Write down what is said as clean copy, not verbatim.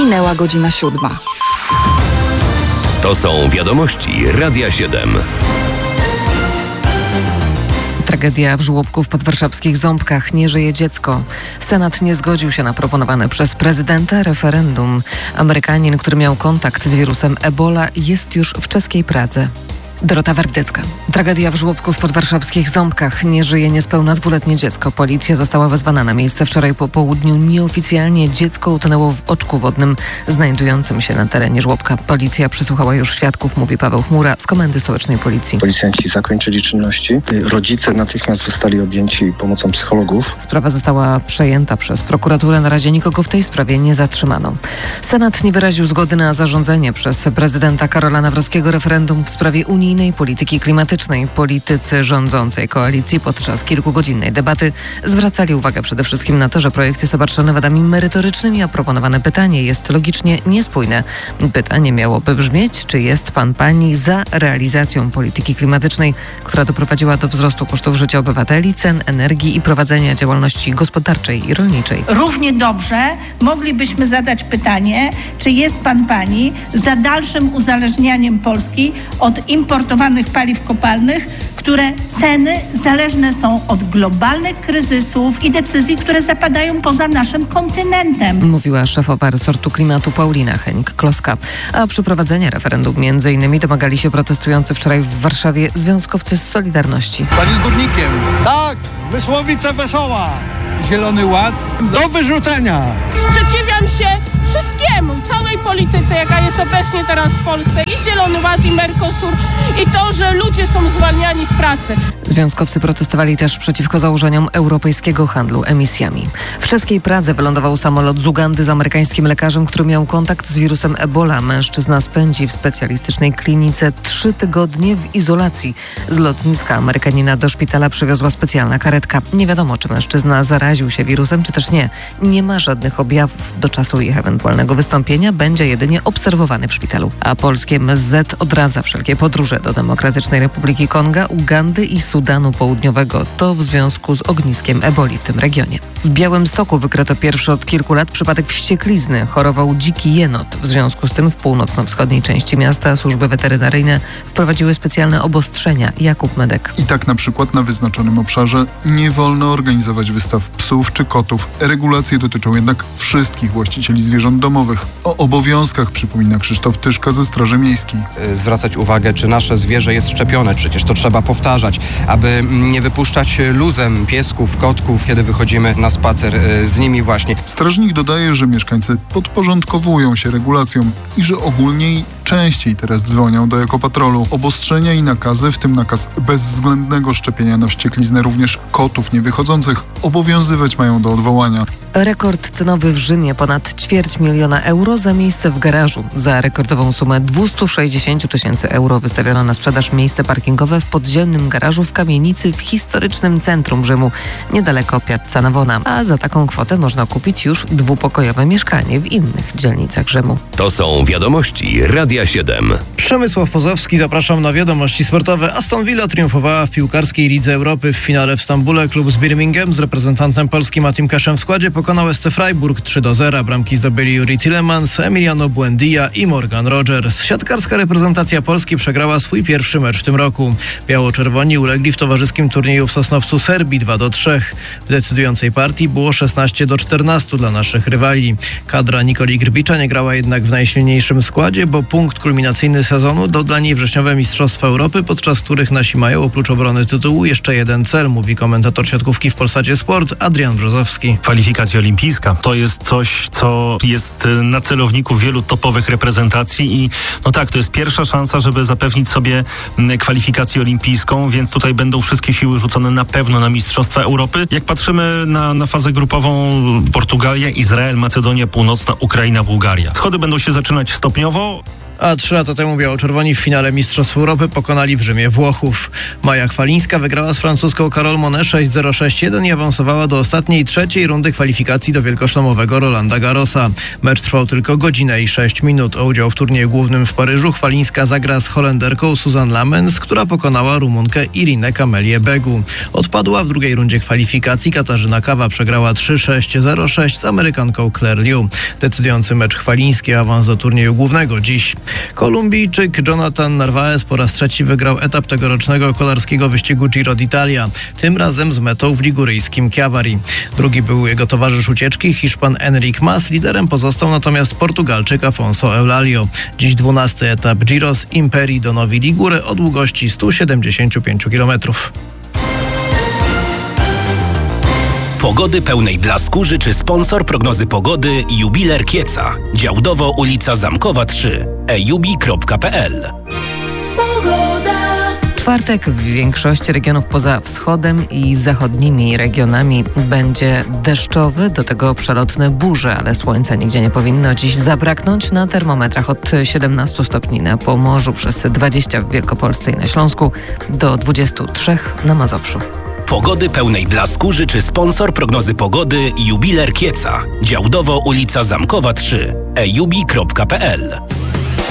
Minęła godzina 7. To są wiadomości Radia 7. Tragedia w żłobku w podwarszawskich Ząbkach. Nie żyje dziecko. Senat nie zgodził się na proponowane przez prezydenta referendum. Amerykanin, który miał kontakt z wirusem Ebola, jest już w czeskiej Pradze. Dorota Wardecka. Tragedia w żłobku w podwarszawskich Ząbkach. Nie żyje niespełna 2-letnie dziecko. Policja została wezwana na miejsce wczoraj po południu. Nieoficjalnie dziecko utonęło w oczku wodnym znajdującym się na terenie żłobka. Policja przesłuchała już świadków, mówi Paweł Chmura z Komendy Stołecznej Policji. Policjanci zakończyli czynności. Rodzice natychmiast zostali objęci pomocą psychologów. Sprawa została przejęta przez prokuraturę. Na razie nikogo w tej sprawie nie zatrzymano. Senat nie wyraził zgody na zarządzenie przez prezydenta Karola Nawrockiego referendum w sprawie unijnej polityki klimatycznej. Politycy rządzącej koalicji podczas kilkugodzinnej debaty zwracali uwagę przede wszystkim na to, że projekt jest obarczony wadami merytorycznymi, a proponowane pytanie jest logicznie niespójne. Pytanie miałoby brzmieć, czy jest pani za realizacją polityki klimatycznej, która doprowadziła do wzrostu kosztów życia obywateli, cen energii i prowadzenia działalności gospodarczej i rolniczej. Równie dobrze moglibyśmy zadać pytanie, czy jest pani za dalszym uzależnianiem Polski od importowanych paliw kopalnych, które ceny zależne są od globalnych kryzysów i decyzji, które zapadają poza naszym kontynentem. Mówiła szefowa resortu klimatu Paulina Henik-Kloska. A przeprowadzenia referendum m.in. domagali się protestujący wczoraj w Warszawie związkowcy z Solidarności. Pan jest górnikiem. Tak, Mysłowice Wesoła. Zielony Ład. Do wyrzucenia. Sprzeciwiam się wszystkiemu, całej polityce, jaka jest obecnie teraz w Polsce. I Zielony Ład, i Mercosur, i to, że ludzie są zwalniani z pracy. Związkowcy protestowali też przeciwko założeniom europejskiego handlu emisjami. W czeskiej Pradze wylądował samolot z Ugandy z amerykańskim lekarzem, który miał kontakt z wirusem Ebola. Mężczyzna spędzi w specjalistycznej klinice 3 tygodnie w izolacji. Z lotniska Amerykanina do szpitala przywiozła specjalna karetka. Nie wiadomo, czy mężczyzna zaraził się wirusem, czy też nie. Nie ma żadnych objawów. Do czasu ich ewentualnego wystąpienia będzie jedynie obserwowany w szpitalu. A polskie MSZ odradza wszelkie podróże do Demokratycznej Republiki Konga, Ugandy i Sudanu Południowego. To w związku z ogniskiem eboli w tym regionie. W Białymstoku wykryto pierwszy od kilku lat przypadek wścieklizny. Chorował dziki jenot. W związku z tym w północno-wschodniej części miasta służby weterynaryjne wprowadziły specjalne obostrzenia. Jakub Medek. I tak na przykład na wyznaczonym obszarze nie wolno organizować wystaw psów czy kotów. Regulacje dotyczą jednak wszystkich właścicieli zwierząt domowych. O obowiązkach przypomina Krzysztof Tyszka ze Straży Miejskiej. Zwracać uwagę, czy nasze zwierzę jest szczepione. Przecież to trzeba powtarzać, aby nie wypuszczać luzem piesków, kotków, kiedy wychodzimy na spacer z nimi właśnie. Strażnik dodaje, że mieszkańcy podporządkowują się regulacjom i że ogólnie częściej teraz dzwonią do ekopatrolu. Obostrzenia i nakazy, w tym nakaz bezwzględnego szczepienia na wściekliznę również kotów niewychodzących, obowiązywać mają do odwołania. Rekord cenowy w Rzymie. Ponad 250 000 euro za miejsce w garażu. Za rekordową sumę 260 000 euro wystawiono na sprzedaż miejsce parkingowe w podziemnym garażu w kamienicy w historycznym centrum Rzymu, niedaleko Piazza Navona. A za taką kwotę można kupić już dwupokojowe mieszkanie w innych dzielnicach Rzymu. To są wiadomości Radia 7. Przemysław Pozowski, zapraszam na wiadomości sportowe. Aston Villa triumfowała w piłkarskiej Lidze Europy. W finale w Stambule klub z Birmingham z reprezentantem Polski Matim Kaszem w składzie pokonał SC Freiburg 3-0. Bramki zdobyli Juri Tielemans, Emiliano Buendia i Morgan Rogers. Siatkarska reprezentacja Polski przegrała swój pierwszy mecz w tym roku. Biało-czerwoni ulegli w towarzyskim turnieju w Sosnowcu Serbii 2-3. W decydującej partii było 16-14 dla naszych rywali. Kadra Nikoli Grbicza nie grała jednak w najsilniejszym składzie, bo punkt kulminacyjny sezonu dał dla niej wrześniowe Mistrzostwa Europy, podczas których nasi mają oprócz obrony tytułu jeszcze jeden cel, mówi komentator siatkówki w Polsacie Sport Adrian Brzozowski. Kwalifikacja olimpijska to jest coś, co jest na celowniku wielu topowych reprezentacji i no tak, to jest pierwsza szansa, żeby zapewnić sobie kwalifikację olimpijską, więc tutaj będą wszystkie siły rzucone na pewno na Mistrzostwa Europy. Jak patrzymy na fazę grupową, Portugalia, Izrael, Macedonia Północna, Ukraina, Bułgaria. Schody będą się zaczynać stopniowo. A 3 lata temu biało-czerwoni w finale Mistrzostw Europy pokonali w Rzymie Włochów. Maja Chwalińska wygrała z francuską Carole Monet 6-0, 6-1 i awansowała do ostatniej, trzeciej rundy kwalifikacji do wielkoszlemowego Rolanda Garrosa. Mecz trwał tylko godzinę i 6 minut. O udział w turnieju głównym w Paryżu Chwalińska zagra z Holenderką Suzanne Lamens, która pokonała Rumunkę Irinę Kamelię Begu. Odpadła w drugiej rundzie kwalifikacji. Katarzyna Kawa przegrała 3-6, 0-6 z Amerykanką Claire Liu. Decydujący mecz Chwalińskiej awans do turnieju głównego dziś. Kolumbijczyk Jonathan Narvaez po raz trzeci wygrał etap tegorocznego kolarskiego wyścigu Giro d'Italia, tym razem z metą w liguryjskim Chiavari. Drugi był jego towarzysz ucieczki, Hiszpan Enric Mas, liderem pozostał natomiast Portugalczyk Afonso Eulalio. Dziś 12 etap Giro z Imperii do Novi Ligure o długości 175 km. Pogody pełnej blasku życzy sponsor prognozy pogody Jubiler Kieca. Działdowo ulica Zamkowa 3. ejubi.pl. Czwartek w większości regionów poza wschodem i zachodnimi regionami będzie deszczowy, do tego przelotne burze, ale słońca nigdzie nie powinno dziś zabraknąć. Na termometrach od 17 stopni na Pomorzu, przez 20 w Wielkopolsce i na Śląsku, do 23 na Mazowszu. Pogody pełnej blasku życzy sponsor prognozy pogody Jubiler Kieca. Działdowo ulica Zamkowa 3. ejubi.pl.